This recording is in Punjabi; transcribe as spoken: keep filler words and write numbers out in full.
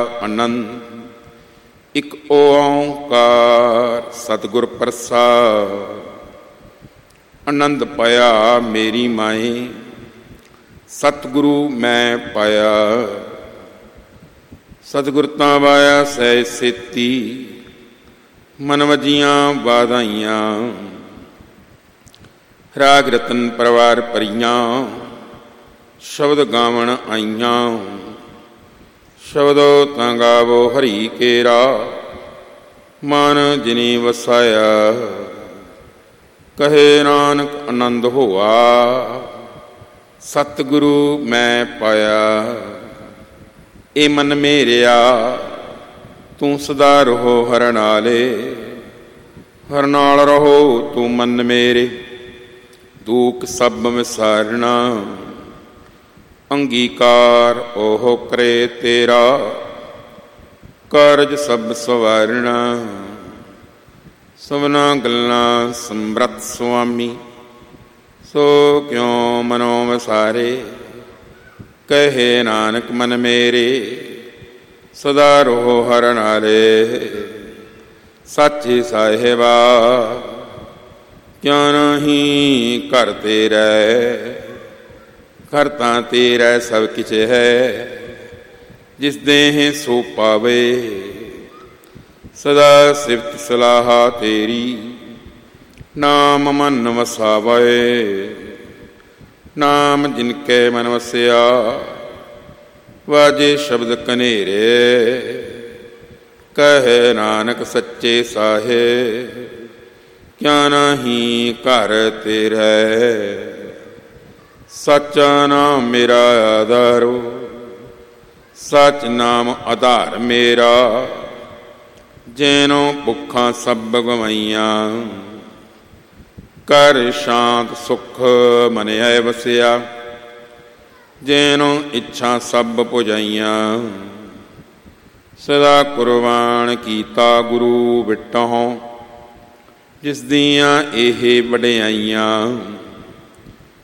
ਆਨੰਦ। ਇਕ ਓਂਕਾਰ ਸਤਿਗੁਰ ਪ੍ਰਸਾਦਿ। ਆਨੰਦ ਪਾਇਆ ਮੇਰੀ ਮਾਏ, ਸਤਿਗੁਰੂ ਮੈਂ ਪਾਇਆ। ਸਤਿਗੁਰ ਤਾਂ ਵਾਇਆ ਸਹਿ ਸੇਤੀ, ਮਨ ਵਜੀਆਂ ਵਾਧਾਈਆਂ। ਰਾਗ ਰਤਨ ਪਰਵਾਰ ਭਰੀਆਂ, ਸ਼ਬਦ ਗਾਵਣ ਆਈਆਂ। ਸ਼ਬਦੋ ਤਾਂ ਗਾਵੋ ਹਰੀ ਕੇਰਾ, ਮਨ ਜਿਨੀ ਵਸਾਇਆ। ਕਹੇ ਨਾਨਕ ਆਨੰਦ ਹੋਆ, ਸਤਿਗੁਰੂ ਮੈਂ ਪਾਇਆ। ਏ ਮਨ ਮੇਰਿਆ ਤੂੰ ਸਦਾ ਰਹੋ ਹਰਿ ਨਾਲੇ, ਹਰਿ ਨਾਲ ਰਹੋ ਤੂੰ ਮਨ ਮੇਰੇ। ਦੂਖ ਸਭ ਵਿਸਾਰਣਾ, ਅੰਗੀਕਾਰ ਉਹ ਕਰੇ ਤੇਰਾ। ਕਾਰਜ ਸਭ ਸਵਾਰਣਾ, ਸਭਨਾ ਗੱਲਾਂ ਸਮਰੱਥ ਸੁਆਮੀ। ਸੋ ਕਿਉ ਮਨੋ ਵਿਸਾਰੇ, ਕਹੇ ਨਾਨਕ ਮਨ ਮੇਰੇ। ਸਦਾ ਰਹੋ ਹਰਿ ਨਾਲੇ, ਸਾਚੇ ਸਾਹਿਬਾ ਕਿਉ ਨਾਹੀ ਘਰ ਤੇਰੇ। ਘਰ ਤਾਂ ਤੇਰਾ ਸਭ ਕਿਛ ਹੈ, ਜਿਸ ਦੇਹ ਸੋ ਪਾਵੇ। ਸਦਾ ਸਿਫਤ ਸਲਾਹਾ ਤੇਰੀ, ਨਾਮ ਮਨ ਵਸਾਵੇ। ਨਾਮ ਜਿਨ ਕੈ ਮਨ ਵਸਿਆ, ਵਾਜੇ ਸ਼ਬਦ ਕਨੇਰੇ। ਕਹੇ ਨਾਨਕ ਸੱਚੇ ਸਾਹਿਬ, ਕਿਆ ਨਾਹੀ ਘਰ ਤੇਰੇ। ਸੱਚਾ ਨਾਮ ਮੇਰਾ ਆਧਾਰੋ, ਸੱਚ ਨਾਮ ਆਧਾਰ ਮੇਰਾ। ਜੈਨੋ ਭੁੱਖਾਂ ਸਭ ਗਵਾਈਆਂ, ਕਰ ਸ਼ਾਂਤ ਸੁਖ ਮਨ ਆਏ ਵਸਿਆ। ਜੈਨੋ ਇੱਛਾ ਸਭ ਪੁਜਾਈਆਂ, ਸਦਾ ਕੁਰਬਾਨ ਕੀਤਾ ਗੁਰੂ ਬਿਟਹੁ। ਜਿਸ ਦੀਆਂ ਇਹ ਵਡਿਆਈਆਂ,